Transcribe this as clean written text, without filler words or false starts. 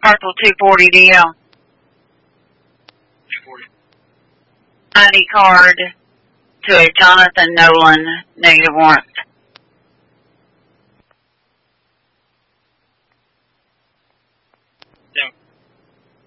Purple 240 DL. 240. ID card to a Jonathan Nolan, negative warrant.